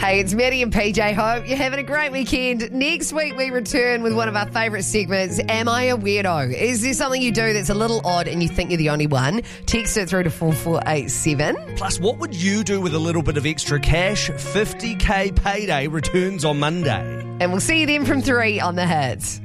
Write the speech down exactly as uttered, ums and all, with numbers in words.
Hey, it's Maddie and P J. Hope you're having a great weekend. Next week, we return with one of our favourite segments, Am I a Weirdo? Is there something you do that's a little odd and you think you're the only one? Text it through to four four eight seven. Plus, what would you do with a little bit of extra cash? fifty K payday returns on Monday. And we'll see you then from three on The Hits.